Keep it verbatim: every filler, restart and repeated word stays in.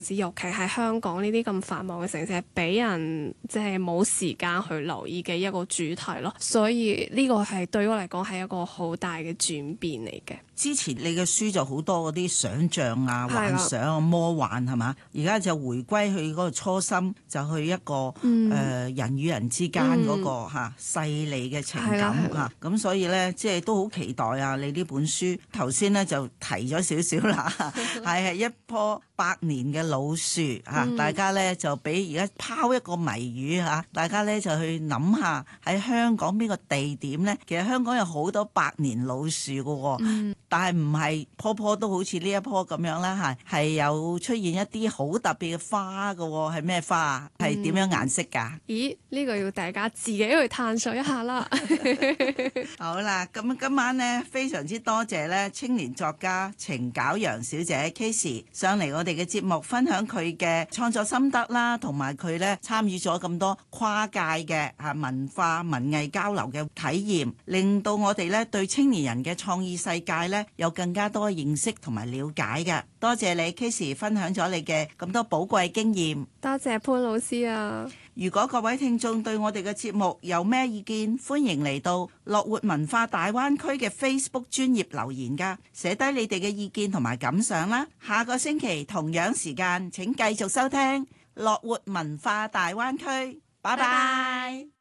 尤其係香港呢啲咁繁忙嘅城市，係俾人即係冇時間去留意嘅一個主題咯。所以呢個係對我嚟講係一個好大嘅轉變嚟嘅。 之前你嘅書就好多嗰啲想像啊、幻想啊、魔幻係嘛？而家就回歸去嗰個初心，就去一個誒、嗯呃、人與人之間嗰、那個嚇細膩嘅情感嚇。咁、啊、所以咧，即係都好期待啊！你呢本書頭先咧就提咗少少啦，係係一棵百年嘅老樹嚇、嗯，大家咧就俾而家拋一個謎語嚇，大家咧就去諗下喺香港邊個地點咧？其實香港有好多百年老樹㗎喎。嗯，但係唔係棵棵都好似呢一棵咁樣啦，係係有出現一啲好特別嘅花㗎喎，係咩花啊？係點樣顏色㗎？ 咦？呢個要大家自己去探索一下啦。 好啦，咁今晚呢，非常之多謝咧青年作家程皎洋小姐 Casey 上嚟我哋嘅節目，分享佢嘅創作心得啦，同埋佢咧參與咗咁多跨界嘅嚇文化文藝交流嘅體驗，令到我哋咧對青年人嘅創意世界咧有更加多認識同埋了解嘅。多謝你 Casey 分享咗你嘅咁多寶貴經驗。 多謝潘老師啊！ 如果各位聽眾對我哋嘅節目有咩意見，歡迎嚟到樂活文化大灣區嘅 Facebook 專頁留言㗎，寫低你哋嘅意見同埋感想啦。下個星期同樣時間請繼續收聽樂活文化大灣區。拜拜。